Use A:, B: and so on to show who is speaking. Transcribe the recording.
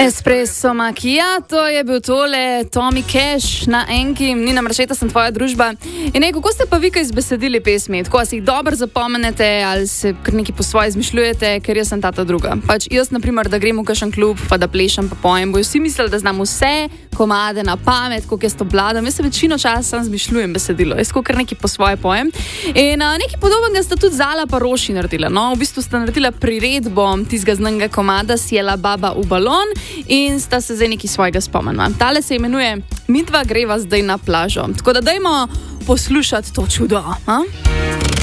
A: Espresso macchiato je bil tole Tommy Cash na enki, Nina Maršeta, sem tvoja družba. In kako ste pa vi kaj izbesedili pesmi? Tako si jih dobro zapomnite ali se kar nekaj po svoje izmišljujete, ker jaz sem ta druga. Pač jaz, na primer, da grem v kakšen klub, pa da plešem, pa pojem, bojo vsi mislili, da znam vse komade na pamet, koliko jaz to obvladam. Jaz se večino časa sam izmišljujem besedilo, jaz kar nekaj po svoje pojem. In nekaj podobnega sta tudi Zala pa Roši naredila. No, v bistvu sta naredila priredbo tistega znanga komada Sjela baba v balon in sta se zdaj nekaj svojega spomnila. Tale se imenuje Midva greva zdaj na plažo. Tako da dajmo poslušati to čudo.